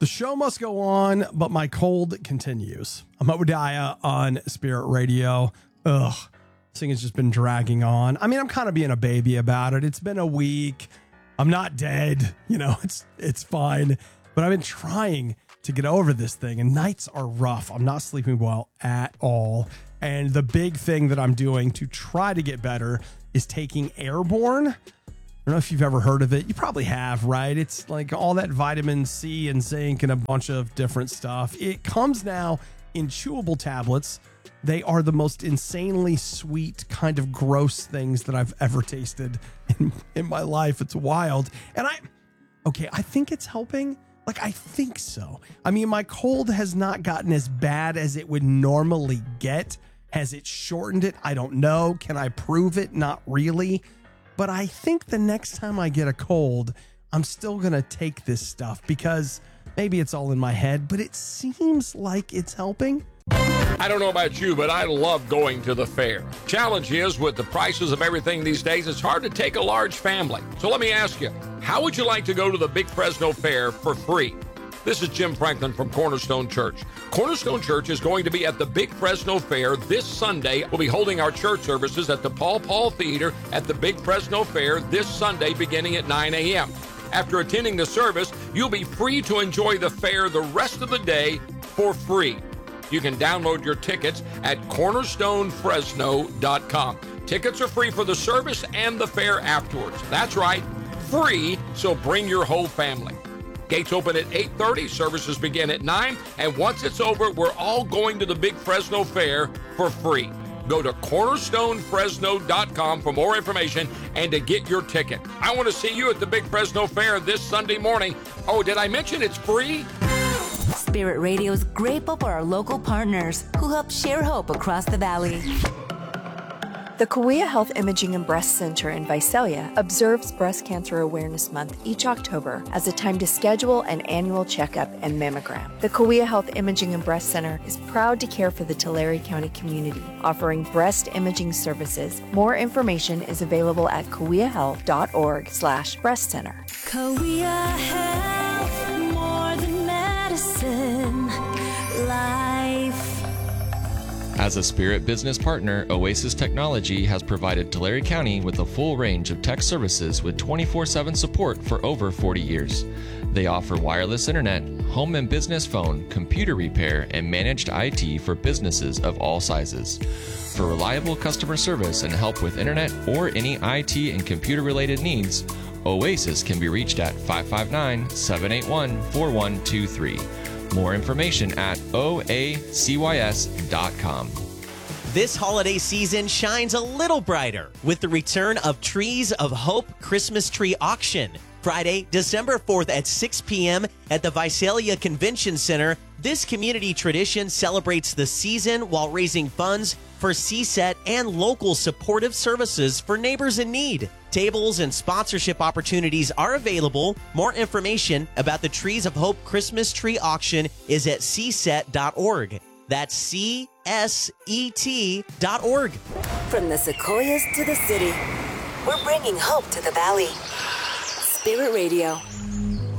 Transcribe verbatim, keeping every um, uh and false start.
The show must go on, but my cold continues. I'm Obadiah on Spirit Radio. Ugh, this thing has just been dragging on. I mean, I'm kind of being a baby about it. It's been a week. I'm not dead. You know, it's it's fine. But I've been trying to get over this thing, and nights are rough. I'm not sleeping well at all. And the big thing that I'm doing to try to get better is taking Airborne. I don't know if you've ever heard of it. You probably have, right? It's like all that vitamin C and zinc and a bunch of different stuff. It comes now in chewable tablets. They are the most insanely sweet, kind of gross things that I've ever tasted in, in my life. It's wild. And I, okay, I think it's helping. Like, I think so. I mean, my cold has not gotten as bad as it would normally get. Has it shortened it? I don't know. Can I prove it? Not really. But I think the next time I get a cold, I'm still going to take this stuff because maybe it's all in my head, but it seems like it's helping. I don't know about you, but I love going to the fair. Challenge is, with the prices of everything these days, it's hard to take a large family. So let me ask you, how would you like to go to the Big Fresno Fair for free? This is Jim Franklin from Cornerstone Church. Cornerstone Church is going to be at the Big Fresno Fair this Sunday. We'll be holding our church services at the Paul Paul Theater at the Big Fresno Fair this Sunday beginning at nine a.m. After attending the service, you'll be free to enjoy the fair the rest of the day for free. You can download your tickets at cornerstone fresno dot com. Tickets are free for the service and the fair afterwards. That's right, free, so bring your whole family. Gates open at eight thirty, services begin at nine, and once it's over, we're all going to the Big Fresno Fair for free. Go to cornerstone fresno dot com for more information and to get your ticket. I want to see you at the Big Fresno Fair this Sunday morning. Oh, did I mention it's free? Spirit Radio is grateful for our local partners who help share hope across the valley. The Kauai Health Imaging and Breast Center in Visalia observes Breast Cancer Awareness Month each October as a time to schedule an annual checkup and mammogram. The Kauai Health Imaging and Breast Center is proud to care for the Tulare County community, offering breast imaging services. More information is available at kauai health dot org slash breast center. Kauai Health, more than medicine, life. As a Spirit business partner, Oasis Technology has provided Tulare County with a full range of tech services with twenty-four seven support for over forty years. They offer wireless internet, home and business phone, computer repair, and managed I T for businesses of all sizes. For reliable customer service and help with internet or any I T and computer-related needs, Oasis can be reached at five five nine, seven eight one, four one two three. More information at O A C Y S dot com. This holiday season shines a little brighter with the return of Trees of Hope Christmas Tree Auction. Friday, December fourth at six p.m. at the Visalia Convention Center. This community tradition celebrates the season while raising funds for C SET and local supportive services for neighbors in need. Tables and sponsorship opportunities are available. More information about the Trees of Hope Christmas Tree Auction is at c set dot org. That's C S E T dot org. From the Sequoias to the city, we're bringing hope to the valley. Spirit Radio.